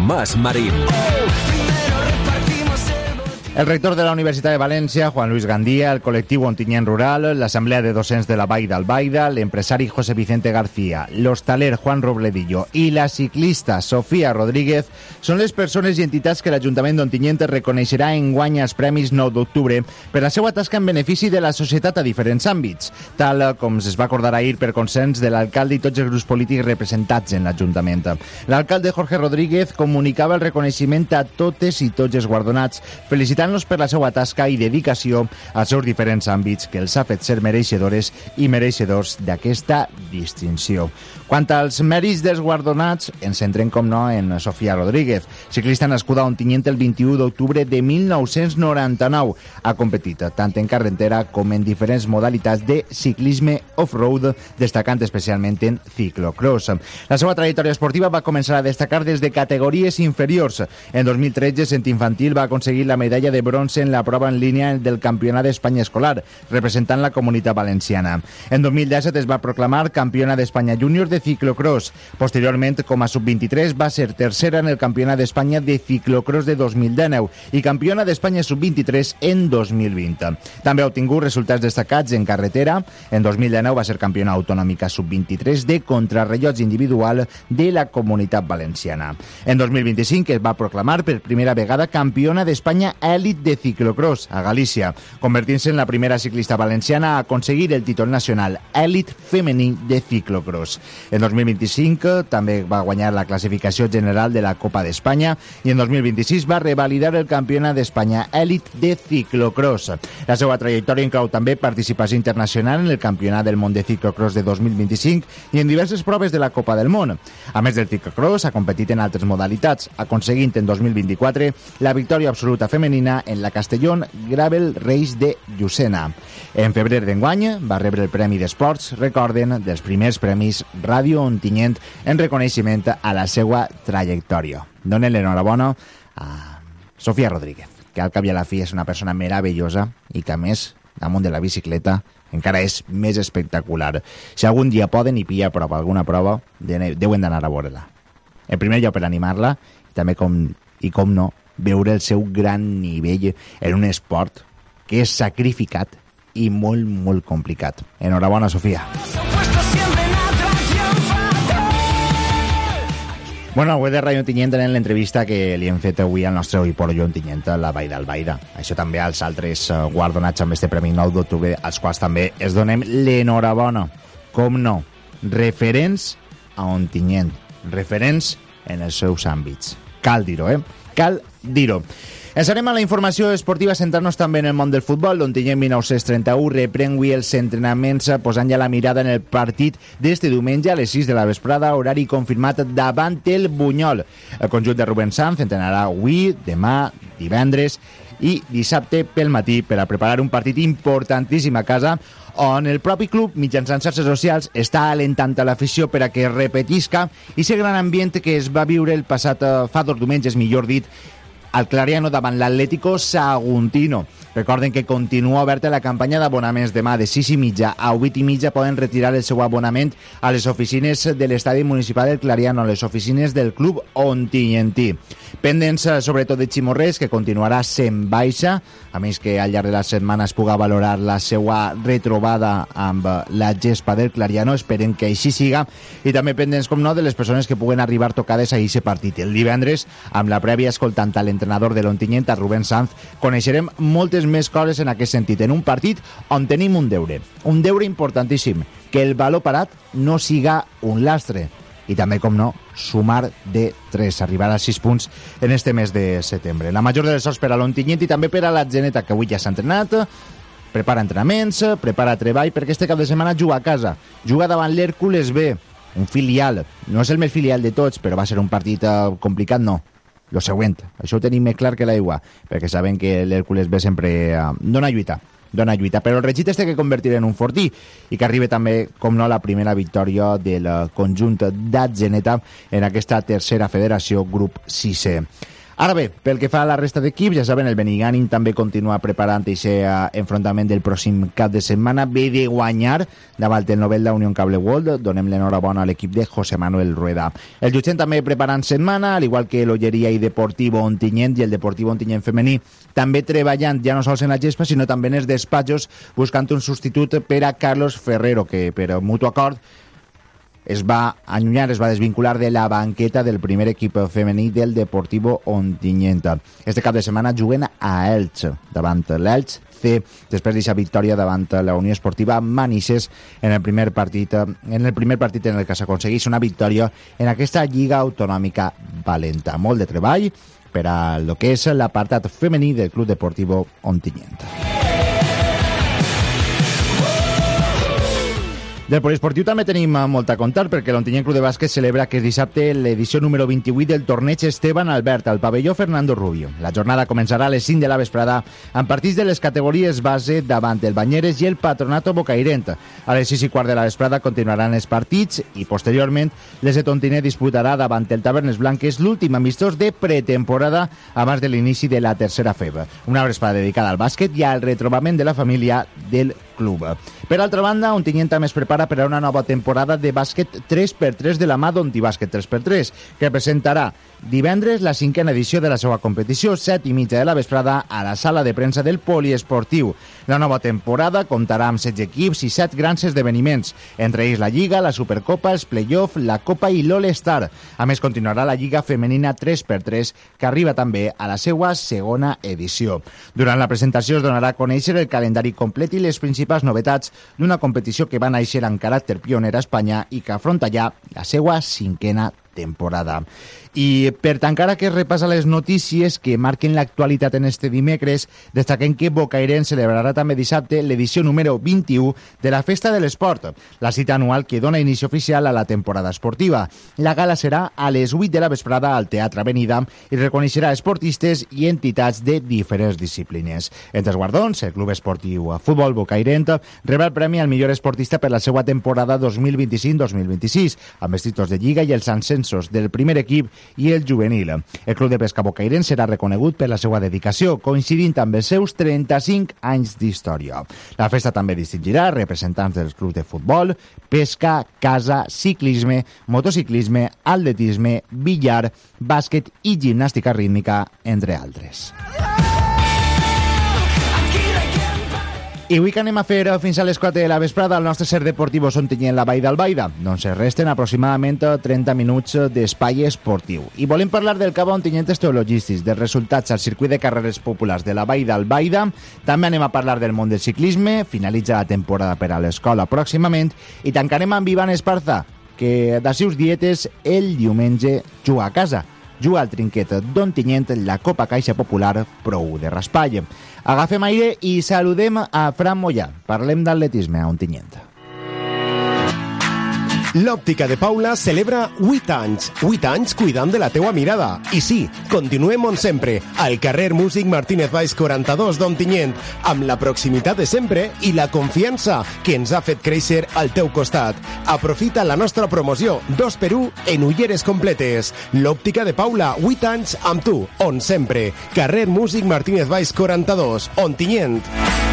Tomás Marín. El rector de la Universitat de València, Juan Luis Gandía, el col·lectiu Ontinyent Rural, l'Assemblea de Docents de la Vall d'Albaida, l'empresari José Vicente García, l'hostaler Juan Robledillo i la ciclista Sofía Rodríguez són les persones i entitats que l'Ajuntament d'Ontinyent reconeixerà enguany als Premis 9 d'octubre per la seva tasca en benefici de la societat a diferents àmbits, tal com es va acordar ahir per consens de l'alcalde i tots els grups polítics representats en l'Ajuntament. L'alcalde Jorge Rodríguez comunicava el reconeixement a totes i tots els guardonats, felicitant-los per la seva tasca i dedicació als seus diferents àmbits que els ha fet ser mereixedores i mereixedors d'aquesta distinció. Quant als mèrits dels guardonats, ens centrem, com no, en Sofía Rodríguez, ciclista nascuda a Ontinyent el 21 d'octubre de 1999. Ha competit tant en carretera com en diferents modalitats de ciclisme off-road, destacant especialment en ciclocross. La seva trajectòria esportiva va començar a destacar des de categories inferiors. En 2013, sent infantil, va aconseguir la medalla de bronze en la prova en línia del Campionat d'Espanya escolar, representant la Comunitat Valenciana. En 2017 es va proclamar campiona d'Espanya júnior de ciclocross. Posteriorment, com a sub-23, va ser tercera en el Campionat d'Espanya de ciclocross de 2019 i campiona d'Espanya sub-23 en 2020. També ha obtingut resultats destacats en carretera. En 2019 va ser campiona autonòmica sub-23 de contrarrellotge individual de la Comunitat Valenciana. En 2025 es va proclamar per primera vegada campiona d'Espanya èlit de ciclocross a Galícia, convertint-se en la primera ciclista valenciana a aconseguir el títol nacional èlit femení de ciclocross. En 2025 també va guanyar la classificació general de la Copa d'Espanya i en 2026 va revalidar el campionat d'Espanya èlit de ciclocross. La seva trajectòria inclou també participació internacional en el Campionat del Món de Ciclocross de 2025 i en diverses proves de la Copa del Món. A més del ciclocross, ha competit en altres modalitats, aconseguint en 2024 la victòria absoluta femenina en la Castellón Gravel Race de Llucena. En febrer d'enguany va rebre el Premi d'Esports, recorden, dels primers premis Ràdio Ontinyent en reconeixement a la seva trajectòria. Donen l'enhorabona a Sofía Rodríguez, que al cap i a la fi és una persona meravellosa i que, a més, damunt de la bicicleta, encara és més espectacular. Si algun dia poden i pilla alguna prova, deuen d'anar a veure-la. En primer lloc, per animar-la, i també, com no, veure el seu gran nivell en un esport que és sacrificat i molt, molt complicat. Enhorabona, Sofía. Bueno, avui de Ràdio Ontinyent tenen l'entrevista que li hem fet avui al nostre Oi por Ollo Ontinyent a la Vall d'Albaida. Això també als altres guardonats amb este Premi 9 d'octubre, als quals també es donem l'enhorabona. Com no, referents a Ontinyent, referents en els seus àmbits. Cal dir-ho, Cal dir-ho. Ens anem a la informació esportiva, centrant-nos també en el món del futbol. L'Ontinyent 1931 reprèn avui els entrenaments posant ja la mirada en el partit d'este diumenge a les 6 de la vesprada, horari confirmat davant el Bunyol. El conjunt de Rubén Sanz entrenarà avui, demà, divendres i dissabte pel matí per a preparar un partit importantíssim a casa, on el propi club, mitjançant xarxes socials, està alentant a l'afició per a que repetisca i aquest gran ambient que es va viure el passat fa 2 diumenges, millor dit, al Clariano davant l'Atlético Saguntino. Recorden que continua oberta la campanya d'abonaments. Demà de 6:30 a 8:30 poden retirar el seu abonament a les oficines de l'estadi municipal del Clariano, les oficines del club ontinyentí. Pendents sobretot de Ximorrés, que continuarà sent baixa, a més que al llarg de la setmana es puga valorar la seva retrobada amb la gespa del Clariano. Esperem que així siga. I també pendents, com no, de les persones que puguen arribar tocades a aquest partit. El divendres, amb la prèvia escoltant a l'entrenador de l'Ontinyent, a Rubén Sanz, coneixerem moltes més coses en aquest sentit, en un partit on tenim un deure importantíssim, que el baló parat no siga un lastre i també, com no, sumar de 3, arribar a 6 punts en este mes de setembre. La major de les sorts per a l'Ontinyent i també per a la Geneta, que avui ja s'ha entrenat, prepara entrenaments, prepara treball, perquè este cap de setmana juga a casa, juga davant l'Hèrcules B, un filial, no és el més filial de tots, però va ser un partit complicat, no. Lo següent, això ho tenim més clar que l'aigua, perquè saben que l'Hèrcules B sempre dona lluita, però el regit té que convertir en un fortí i que arribi també, com no, la primera victòria del conjunt d'Atzeneta en aquesta tercera federació, grup 6è. Ara bé, pel que fa a la resta d'equips, ja saben, el Benigànim també continua preparant aquest enfrontament del pròxim cap de setmana. Ve de guanyar davant el Novelda Unión Cable World. Donem l'enhorabona a l'equip de José Manuel Rueda. El Llutxent també preparant setmana, al igual que l'Olleria i Deportivo Ontinyent, i el Deportivo Ontinyent femení també treballant ja no sols en la gespa, sinó també en els despatxos, buscant un substitut per a Carlos Ferrero, que per mutu acord es va allunyar, es va desvincular de la banqueta del primer equip femení del Deportivo Ontinyent. Este cap de setmana juguen a Elx, davant l'Elx C, després d'aquesta victòria davant la Unió Esportiva Manises en el primer partit en el que s'aconsegueix una victòria en aquesta Lliga Autonòmica Valenta. Molt de treball per a lo que és l'apartat femení del Club Deportivo Ontinyent. Del poliesportiu també tenim molt a contar, perquè l'Ontinyent Club de Bàsquet celebra aquest dissabte l'edició número 28 del torneig Esteban Albert al pavelló Fernando Rubio. La jornada començarà a les 5 de la vesprada amb partits de les categories base davant el Banyeres i el Patronato Bocairent. A les 6:15 de la vesprada continuaran els partits i posteriorment l'ESET Ontinyent disputarà davant el Tavernes Blanques l'últim amistós de pretemporada abans de l'inici de la tercera FEB. Una vesprada dedicada al bàsquet i al retrobament de la família del club. Per altra banda, Ontinyent també es prepara per a una nova temporada de bàsquet 3x3 de la mà d'Ontibàsquet 3x3, que presentarà divendres la 5a edició de la seva competició, 7:30 de la vesprada, a la sala de premsa del poliesportiu. La nova temporada comptarà amb 16 equips i 7 grans esdeveniments, entre ells la Lliga, la Supercopa, els Play-Off, la Copa i l'All-Star. A més, continuarà la Lliga Femenina 3x3, que arriba també a la seva segona edició. Durant la presentació es donarà a conèixer el calendari complet i les principals novetats d'una competició que va néixer amb caràcter pioner a Espanya i que afronta ja la seva 5a temporada. I per tancar aquest repàs a les notícies que marquen l'actualitat en este dimecres, destaquem que Bocairent celebrarà també dissabte l'edició número 21 de la Festa de l'Esport, la cita anual que dona inici oficial a la temporada esportiva. La gala serà a les 8 de la vesprada al Teatre Avenida i reconeixerà esportistes i entitats de diferents disciplines. Entre els guardons, el Club Esportiu Futbol Bocairent rebrà el premi al millor esportista per la seva temporada 2025-2026, amb els títols de Lliga i els ascensos del primer equip i el juvenil. El Club de Pesca Bocairent serà reconegut per la seva dedicació, coincidint amb els seus 35 anys d'història. La festa també distingirà representants dels clubs de futbol, pesca, caça, ciclisme, motociclisme, atletisme, billar, bàsquet i gimnàstica rítmica, entre altres. I avui que anem a fer fins a les 4 de la vesprada el nostre ser deportiu Ontinyent la Vall d'Albaida? Doncs es resten aproximadament 30 minuts d'espai esportiu. I volem parlar del Cava Ontinyent Teologístics, dels resultats al circuit de carreres populars de la Vall d'Albaida. També anem a parlar del món del ciclisme, finalitza la temporada per a l'escola pròximament, i tancarem amb Ivan Esparza, que d'ací uns dietes el diumenge juga a casa. Juga al trinquet d'Ontinyent la Copa Caixa Popular Pro de Raspall. Agafem aire i saludem a Fran Mollà. Parlem d'atletisme a Ontinyent. L'Òptica de Paula celebra 8 anys. 8 anys cuidant de la teua mirada. I sí, continuem on sempre, al carrer Músic Martínez Valls 42 d'Ontinyent, amb la proximitat de sempre i la confiança que ens ha fet créixer al teu costat. Aprofita la nostra promoció 2x1 en ulleres completes. L'Òptica de Paula, 8 anys amb tu, on sempre. Carrer Músic Martínez Valls 42, Ontinyent.